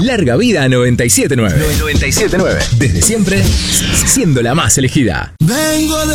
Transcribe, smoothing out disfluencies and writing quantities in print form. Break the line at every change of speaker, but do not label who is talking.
Larga vida a 97.9. 97.9. Desde siempre, siendo la más elegida.
Vengo de